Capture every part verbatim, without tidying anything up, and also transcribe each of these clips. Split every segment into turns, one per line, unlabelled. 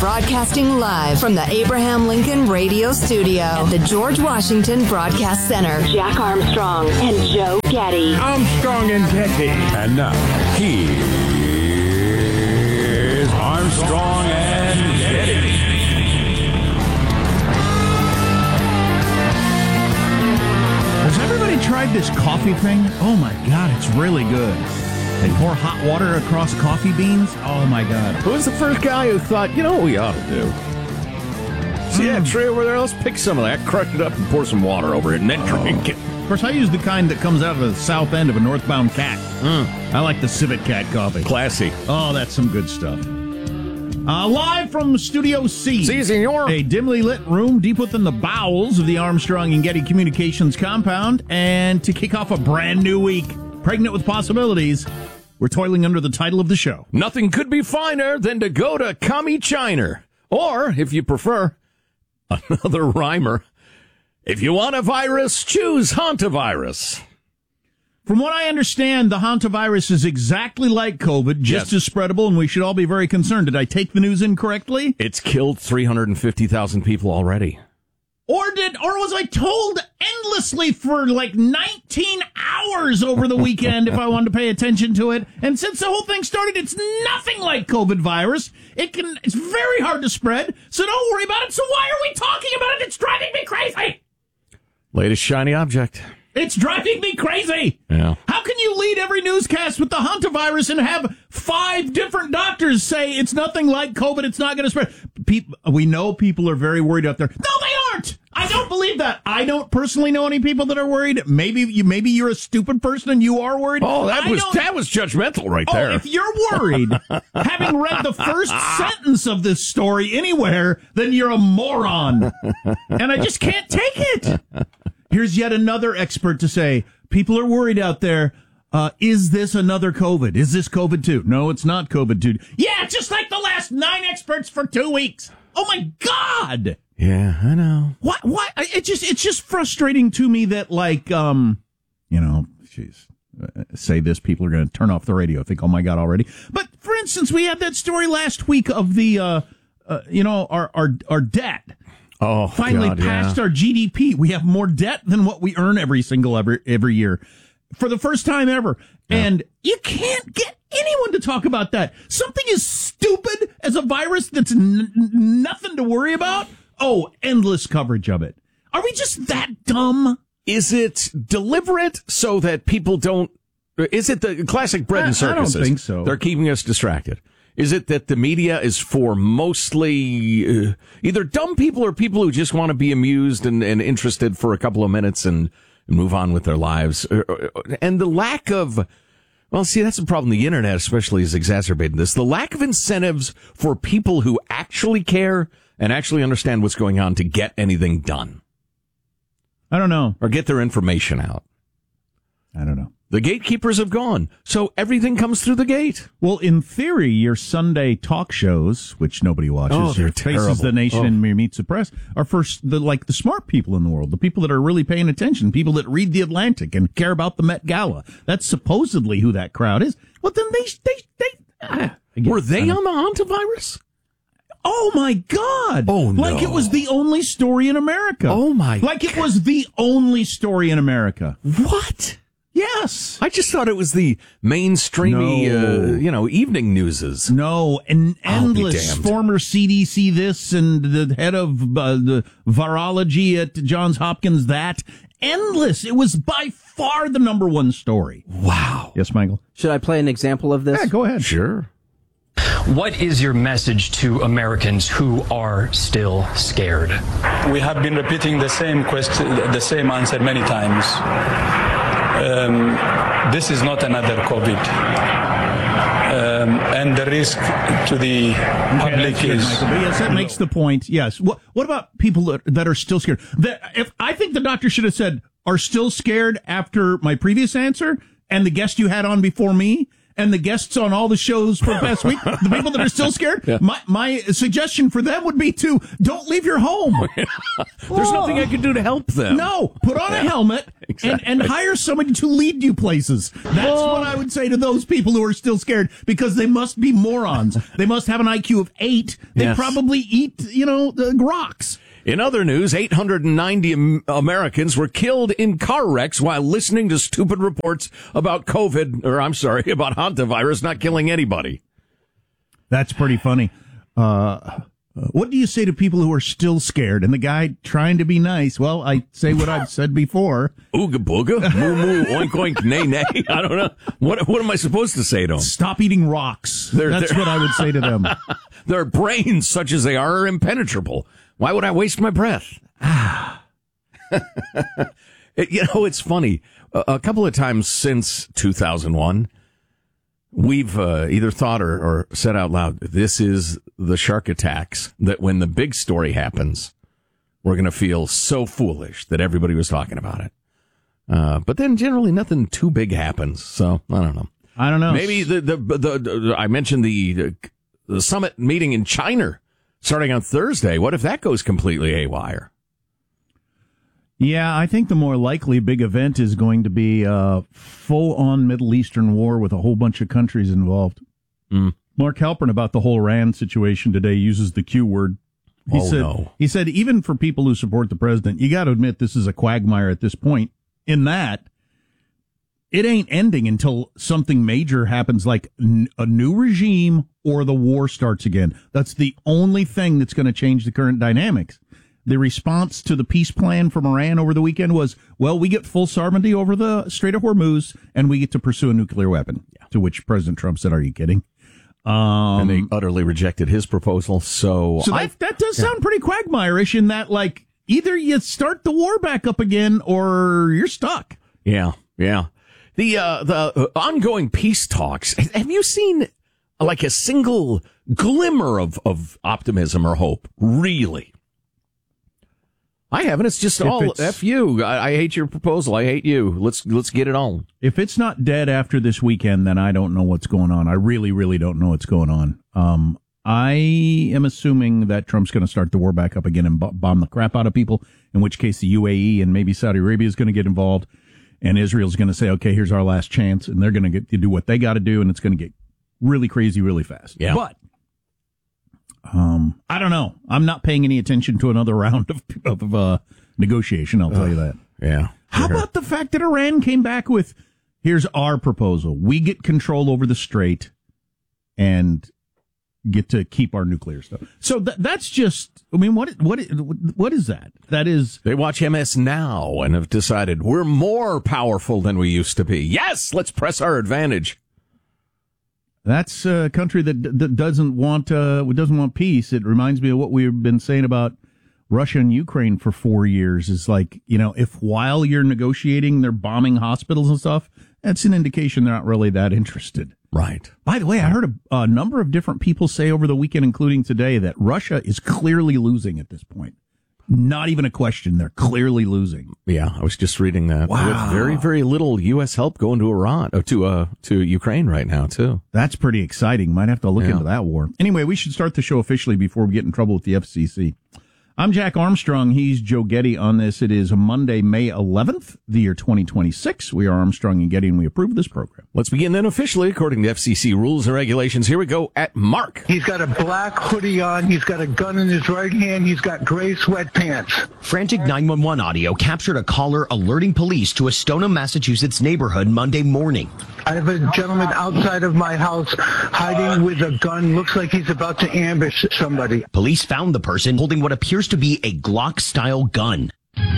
broadcasting live from the Abraham Lincoln Radio Studio at the George Washington Broadcast Center. Jack Armstrong and Joe Getty.
Armstrong and Getty.
And now, here's Armstrong and Getty.
Has everybody tried this coffee thing? Oh my God, it's really good. They pour hot water across coffee beans. Oh my God.
Who was the first guy who thought, you know what we ought to do? See mm. that tree over there? Let's pick some of that, crush it up, and pour some water over it, and then oh. drink it.
Of course, I use the kind that comes out of the south end of a northbound cat. Mm. I like the Civet Cat coffee.
Classy.
Oh, that's some good stuff. Uh, live from Studio C.
Si, senor.
A dimly lit room deep within the bowels of the Armstrong and Getty Communications compound. And to kick off a brand new week, pregnant with possibilities, we're toiling under the title of the show.
Nothing could be finer than to go to Commie China. Or, if you prefer, another rhymer. If you want a virus, choose hantavirus.
From what I understand, the hantavirus is exactly like COVID, just yes. as spreadable, and we should all be very concerned. Did I take the news incorrectly?
It's killed three hundred fifty thousand people already.
Or did, or was I told endlessly for like nineteen hours over the weekend if I wanted to pay attention to it? And since the whole thing started, it's nothing like COVID virus. It can, it's very hard to spread, so don't worry about it. So why are we talking about it? It's driving me crazy.
Latest shiny object.
It's driving me crazy.
Yeah.
How can you lead every newscast with the hantavirus and have five different doctors say it's nothing like COVID, it's not going to spread? People, we know people are very worried out there. No, they aren't. I don't believe that. I don't personally know any people that are worried. Maybe you, maybe you're a stupid person and you are worried.
Oh, that
I
was that was judgmental right
oh,
there.
If you're worried, having read the first sentence of this story anywhere, then you're a moron. And I just can't take it. Here's yet another expert to say, people are worried out there. Uh, is this another COVID? Is this COVID two? No, it's not COVID two. Yeah, just like the last nine experts for two weeks. Oh, my God.
Yeah, I know.
What? What? It just, it's just frustrating to me that, like, um, you know, jeez, say this, people are going to turn off the radio. Think, oh, my God, already. But, for instance, we had that story last week of the, uh, uh you know, our, our, our debt.
Oh,
finally
God,
passed
yeah.
our G D P. We have more debt than what we earn every single every, every year for the first time ever. Yeah. And you can't get anyone to talk about that. Something as stupid as a virus that's n- nothing to worry about. Oh, endless coverage of it. Are we just that dumb?
Is it deliberate so that people don't? Is it the classic bread and circuses?
I don't think so.
They're keeping us distracted. Is it that the media is for mostly uh, either dumb people or people who just want to be amused and, and interested for a couple of minutes and, and move on with their lives? And the lack of, well, see, that's the problem. The internet especially is exacerbating this. The lack of incentives for people who actually care and actually understand what's going on to get anything done.
I don't know.
Or get their information out.
I don't know.
The gatekeepers have gone, so everything comes through the gate.
Well, in theory, your Sunday talk shows, which nobody watches,
oh,
your
terrible.
Faces the Nation
oh.
and Meets the Press, are for the like the smart people in the world, the people that are really paying attention, people that read The Atlantic and care about the Met Gala. That's supposedly who that crowd is. Well, then they they they ah,
guess, were they on the hantavirus?
Oh, my God.
Oh, no.
Like it was the only story in America.
Oh, my
Like it was the only story in America.
What?
Yes.
I just thought it was the mainstreamy,
no.
uh, you know, evening newses.
No, and endless former C D C this and the head of uh, the virology at Johns Hopkins that. Endless. It was by far the number one story.
Wow.
Yes, Michael?
Should I play an example of this?
Yeah, go ahead.
Sure.
What is your message to Americans who are still scared?
We have been repeating the same question, the same answer many times. Um, this is not another COVID. Um, and the risk to the public
okay,
is...
Michael, but yes, that makes the point. Yes. What, what about people that, that are still scared? That, if I think the doctor should have said, are still scared after my previous answer and the guest you had on before me, and the guests on all the shows for the past week, the people that are still scared, yeah. my my suggestion for them would be to don't leave your home.
There's oh. nothing I can do to help them.
No, put on yeah. a helmet exactly. and, and hire somebody to lead you places. That's oh. what I would say to those people who are still scared, because they must be morons. They must have an I Q of eight. They yes. probably eat, you know, the rocks.
In other news, eight hundred ninety Americans were killed in car wrecks while listening to stupid reports about COVID, or I'm sorry, about hantavirus not killing anybody.
That's pretty funny. Uh, what do you say to people who are still scared? And the guy trying to be nice, well, I say what I've said before.
Ooga booga, moo moo, oink oink, nay nay. I don't know. What what am I supposed to say to them?
Stop eating rocks. They're, That's they're, what I would say to them.
Their brains, such as they are, are impenetrable. Why would I waste my breath? it, you know, it's funny. A, a couple of times since two thousand one, we've uh, either thought or, or said out loud, this is the shark attacks, that when the big story happens, we're going to feel so foolish that everybody was talking about it. Uh, but then generally nothing too big happens. So I don't know.
I don't know.
Maybe the, the, the, the I mentioned the, the, the summit meeting in China starting on Thursday. What if that goes completely haywire?
Yeah, I think the more likely big event is going to be a full-on Middle Eastern war with a whole bunch of countries involved.
Mm.
Mark Halpern about the whole Iran situation today uses the Q word. He
oh,
said,
no.
He said, even for people who support the president, you got to admit this is a quagmire at this point, in that it ain't ending until something major happens, like n- a new regime or the war starts again. That's the only thing that's going to change the current dynamics. The response to the peace plan from Iran over the weekend was, well, we get full sovereignty over the Strait of Hormuz, and we get to pursue a nuclear weapon. Yeah. To which President Trump said, are you kidding? Um,
and they utterly rejected his proposal. So,
so that, that does sound yeah. pretty quagmire-ish, in that, like, either you start the war back up again or you're stuck.
Yeah, yeah. The uh, the ongoing peace talks, have you seen like a single glimmer of, of optimism or hope? Really? I haven't. It's just if all it's, F you. I, I hate your proposal. I hate you. Let's let's get it on.
If it's not dead after this weekend, then I don't know what's going on. I really, really don't know what's going on. Um, I am assuming that Trump's going to start the war back up again and b- bomb the crap out of people, in which case the U A E and maybe Saudi Arabia is going to get involved. And Israel's going to say, okay, here's our last chance, and they're going to get to do what they got to do, and it's going to get really crazy really fast.
Yeah.
But um, I don't know. I'm not paying any attention to another round of, of uh, negotiation, I'll tell uh, you that.
Yeah.
How about the fact that Iran came back with, here's our proposal. We get control over the strait and get to keep our nuclear stuff. So th- that's just, I mean, what what what is that? That is...
They watch M S Now and have decided we're more powerful than we used to be. Yes, let's press our advantage.
That's a country that, that doesn't want uh, doesn't want peace. It reminds me of what we've been saying about Russia and Ukraine for four years. It's like, you know, if while you're negotiating, they're bombing hospitals and stuff, that's an indication they're not really that interested.
Right.
By the way, I heard a, a number of different people say over the weekend, including today, that Russia is clearly losing at this point. Not even a question. They're clearly losing.
Yeah, I was just reading that.
Wow.
With very, very little U S help going to Iran, or to uh, to Ukraine right now, too.
That's pretty exciting. Might have to look
yeah.
into that war. Anyway, we should start the show officially before we get in trouble with the F C C. I'm Jack Armstrong. He's Joe Getty on this. It is Monday, May eleventh, the year twenty twenty-six. We are Armstrong and Getty, and we approve this program.
Let's begin then officially, according to F C C rules and regulations. Here we go at Mark.
He's got a black hoodie on. He's got a gun in his right hand. He's got gray sweatpants.
Frantic nine one one audio captured a caller alerting police to a Stoneham, Massachusetts neighborhood Monday morning.
I have a gentleman outside of my house hiding with a gun. Looks like he's about to ambush somebody.
Police found the person holding what appears to be a Glock-style gun.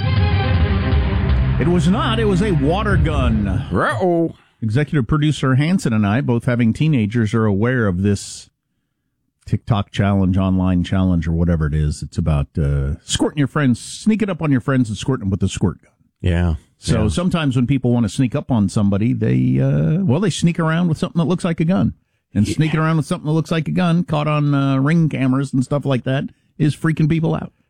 It was not. It was a water gun.
Uh-oh.
Executive producer Hanson and I, both having teenagers, are aware of this TikTok challenge, online challenge, or whatever it is. It's about uh, squirting your friends, sneak it up on your friends and squirting them with a squirt gun.
Yeah.
So
yeah.
sometimes when people want to sneak up on somebody, they, uh, well, they sneak around with something that looks like a gun. And yeah. sneaking around with something that looks like a gun, caught on uh, ring cameras and stuff like that, is freaking people out.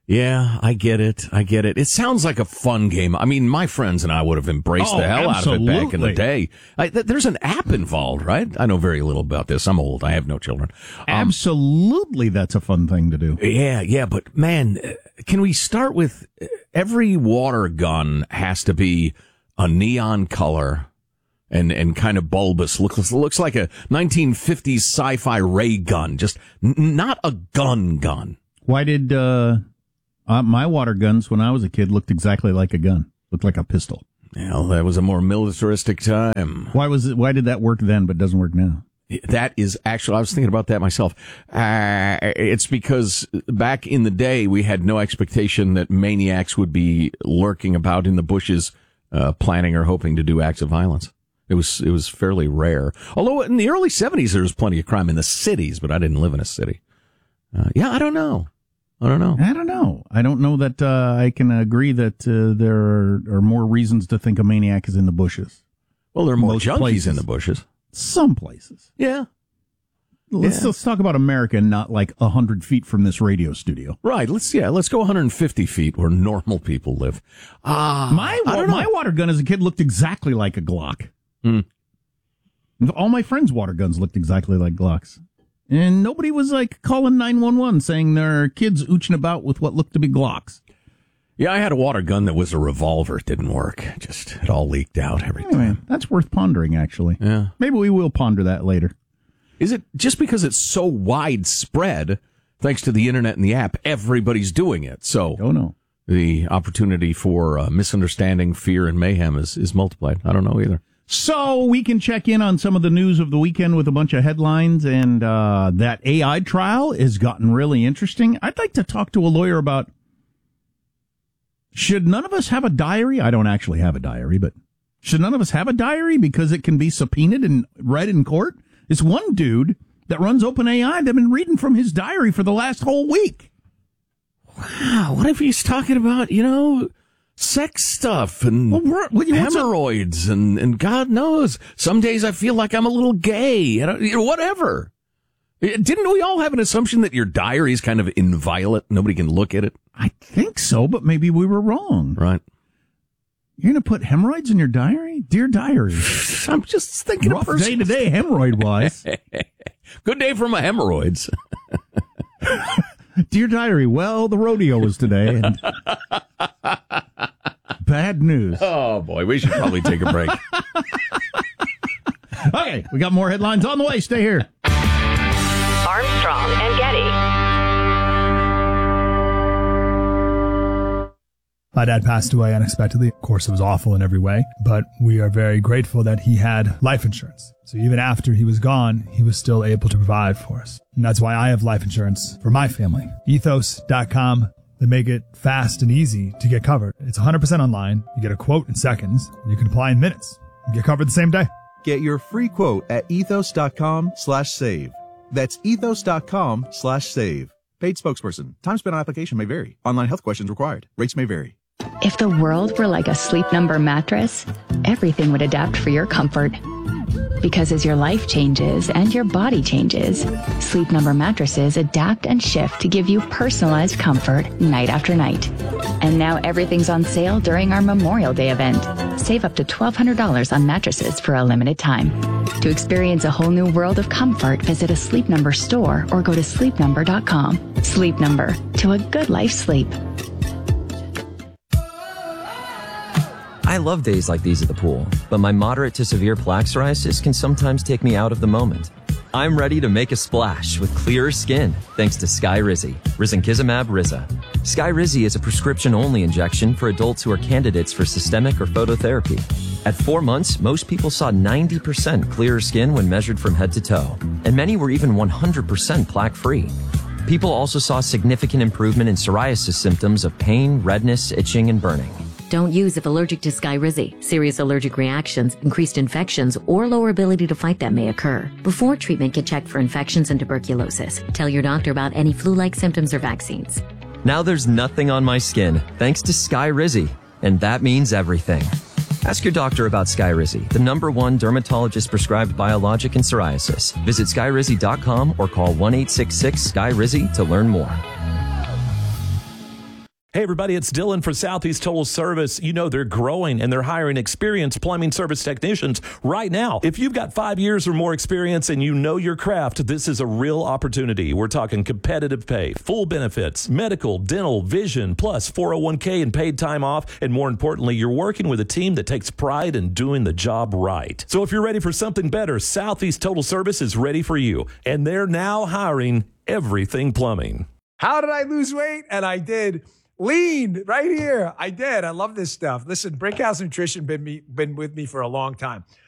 Yeah, I get it. I get it. It sounds like a fun game. I mean, my friends and I would have embraced
Oh,
the hell
absolutely.
out of it back in the day. I, th- there's an app involved, right? I know very little about this. I'm old. I have no children. Um,
Absolutely, that's a fun thing to do.
Yeah, yeah, but man, uh, can we start with uh, every water gun has to be a neon color and and kind of bulbous. Looks looks like a nineteen fifties sci-fi ray gun, just n- not a gun gun.
Why did uh, uh, my water guns when I was a kid looked exactly like a gun? Looked like a pistol.
Well, that was a more militaristic time.
Why was it? Why did that work then, but doesn't work now?
That is actually, I was thinking about that myself. Uh, it's because back in the day, we had no expectation that maniacs would be lurking about in the bushes, uh, planning or hoping to do acts of violence. It was, it was fairly rare. Although in the early seventies, there was plenty of crime in the cities, but I didn't live in a city. Uh, yeah, I don't know. I don't know.
I don't know. I don't know that uh, I can agree that uh, there are, are more reasons to think a maniac is in the bushes.
Well, there are more
Most
junkies
places.
in the bushes.
Some places.
Yeah.
Let's,
Yeah.
let's talk about America and not like a hundred feet from this radio studio.
Right. Let's, yeah, let's go one hundred fifty feet where normal people live. Ah,
My
I don't know.
my water gun as a kid looked exactly like a Glock.
Hmm.
All my friends' water guns looked exactly like Glocks. And nobody was like calling nine one one saying there are kids ooching about with what looked to be Glocks.
Yeah, I had a water gun that was a revolver. It didn't work. Just, it all leaked out every time.
Anyway, that's worth pondering, actually.
Yeah.
Maybe we will ponder that later.
Is it just because it's so widespread, thanks to the internet and the app, everybody's doing it? So
Don't know.
the opportunity for uh, misunderstanding, fear, and mayhem is, is multiplied. I don't know either.
So we can check in on some of the news of the weekend with a bunch of headlines, and uh, that A I trial has gotten really interesting. I'd like to talk to a lawyer about, should none of us have a diary? I don't actually have a diary, but should none of us have a diary because it can be subpoenaed and read in court? It's one dude that runs OpenAI. They've been reading from his diary for the last whole week.
Wow, what if he's talking about, you know, sex stuff and
Well, what- what- what's a-
hemorrhoids and, and God knows, some days I feel like I'm a little gay, and, you know, whatever. Didn't we all have an assumption that your diary is kind of inviolate? Nobody can look at it?
I think so, but maybe we were wrong.
Right.
You're going to put hemorrhoids in your diary? Dear diary.
I'm just thinking
Rough
of
day to day hemorrhoid wise.
Good day for my hemorrhoids.
Dear diary, well, the rodeo was today. And bad news.
Oh, boy, we should probably take a break.
Okay, we got more headlines on the way. Stay here.
Armstrong and Getty.
My dad passed away unexpectedly. Of course, it was awful in every way, but we are very grateful that he had life insurance. So even after he was gone, he was still able to provide for us. And that's why I have life insurance for my family. ethos dot com. They make it fast and easy to get covered. It's one hundred percent online. You get a quote in seconds, and you can apply in minutes. You get covered the same day.
Get your free quote at ethos dot com slash save. That's ethos dot com slash save. Paid spokesperson. Time spent on application may vary. Online health questions required. Rates may vary.
If the world were like a Sleep Number mattress, everything would adapt for your comfort. Because as your life changes and your body changes, Sleep Number mattresses adapt and shift to give you personalized comfort night after night. And now everything's on sale during our Memorial Day event. Save up to twelve hundred dollars on mattresses for a limited time. To experience a whole new world of comfort, visit a Sleep Number store or go to sleep number dot com. Sleep Number, to a good life sleep.
I love days like these at the pool, but my moderate to severe plaque psoriasis can sometimes take me out of the moment. I'm ready to make a splash with clearer skin thanks to Skyrizi, risankizumab Riza. Skyrizi is a prescription-only injection for adults who are candidates for systemic or phototherapy. At four months, most people saw ninety percent clearer skin when measured from head to toe, and many were even one hundred percent plaque-free. People also saw significant improvement in psoriasis symptoms of pain, redness, itching, and burning.
Don't use if allergic to Skyrizi. Serious allergic reactions, increased infections, or lower ability to fight them may occur. Before treatment, get checked for infections and tuberculosis. Tell your doctor about any flu-like symptoms or vaccines.
Now there's nothing on my skin thanks to Skyrizi, and that means everything. Ask your doctor about Skyrizi, the number one dermatologist-prescribed biologic in psoriasis. Visit skyrizi dot com or call one eight six six, S K Y R I Z I to learn more.
Hey, everybody, it's Dylan for Southeast Total Service. You know, they're growing and they're hiring experienced plumbing service technicians right now. If you've got five years or more experience and you know your craft, this is a real opportunity. We're talking competitive pay, full benefits, medical, dental, vision, plus four oh one k and paid time off. And more importantly, you're working with a team that takes pride in doing the job right. So if you're ready for something better, Southeast Total Service is ready for you. And they're now hiring everything plumbing.
How did I lose weight? And I did. Lean right here. I did. I love this stuff. Listen, Brickhouse Nutrition been me been with me for a long time.